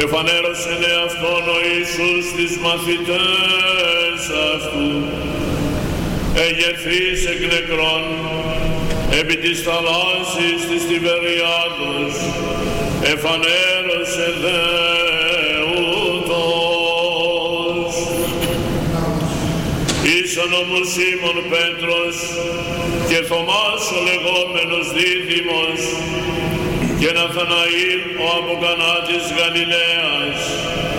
εφανέρωσεν εαυτόν ο Ιησούς τις μαθητές αυτού, εγερθείς εκ νεκρών, επί της θαλάσσης της Τιβεριάδος, εφανέρωσε δε ούτως. Ήσαν όμως Σίμων Πέτρος και Θωμάς ο λεγόμενος Δίδυμος και Ναθαναήλ ο από Κανά της Γαλιλαίας